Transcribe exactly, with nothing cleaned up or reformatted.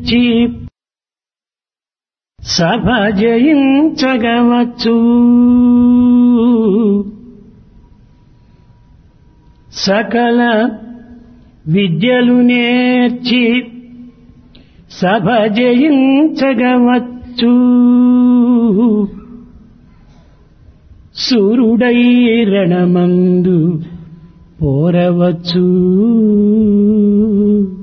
నేర్చి సభ జయించగవచ్చు. సకల విద్యలు నేర్చి సభ జయించగవచ్చు. సూరుడై రణమందు పోరవచ్చు.